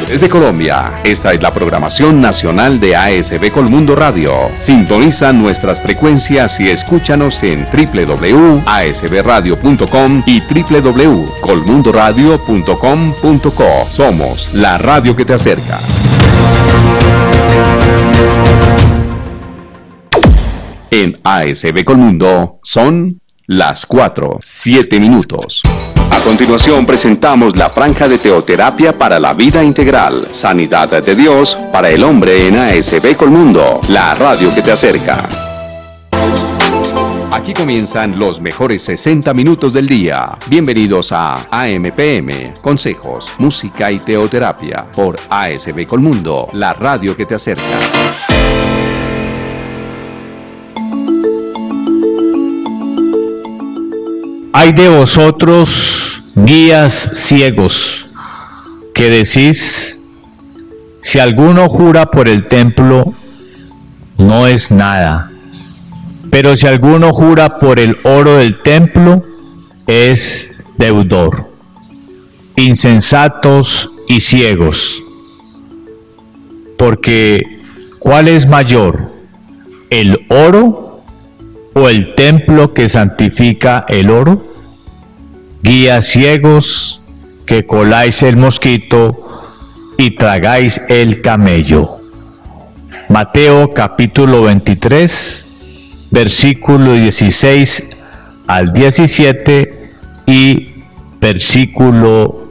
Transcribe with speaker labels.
Speaker 1: Desde Colombia, esta es la programación nacional de ASB Colmundo Radio. Sintoniza nuestras frecuencias y escúchanos en www.asbradio.com y www.colmundoradio.com.co. Somos la radio que te acerca. En ASB Colmundo son las 4:07. A continuación presentamos la franja de teoterapia para la vida integral, sanidad de Dios para el hombre en ASB Colmundo, la radio que te acerca. Aquí comienzan los mejores 60 minutos del día. Bienvenidos a AMPM, consejos, música y teoterapia por ASB Colmundo, la radio que te acerca.
Speaker 2: Ay de vosotros, guías ciegos, que decís, si alguno jura por el templo, no es nada, pero si alguno jura por el oro del templo, es deudor. Insensatos y ciegos, porque ¿cuál es mayor, el oro o el templo que santifica el oro? Guías ciegos, que coláis el mosquito y tragáis el camello. Mateo capítulo 23, versículo 16 al 17 y versículo